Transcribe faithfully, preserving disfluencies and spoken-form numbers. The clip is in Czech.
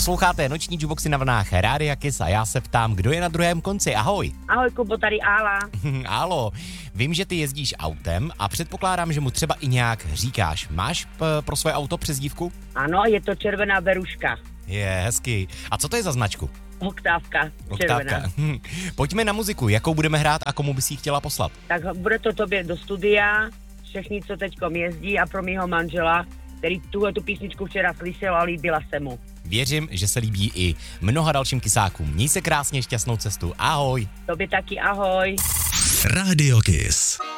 Posloucháte noční jukeboxy na vlnách Rádia Kiss a já se ptám, kdo je na druhém konci. Ahoj. Ahoj, Kubo, tady Ála. Álo, vím, že ty jezdíš autem a předpokládám, že mu třeba i nějak říkáš. Máš p- pro svoje auto přezdívku? Ano, je to červená beruška. Je, hezky. A co to je za značku? Oktávka. Oktávka. Červená. Hm. Pojďme na muziku. Jakou budeme hrát a komu bys ji chtěla poslat? Tak bude to tobě do studia, všechny, co teďkom jezdí a pro mýho manžela, který tuhle tu písničku včera slyšel a líbila se mu. Věřím, že se líbí i mnoha dalším kysákům. Měj se krásně, šťastnou cestu. Ahoj. Tobě taky ahoj. Rádio Kiss.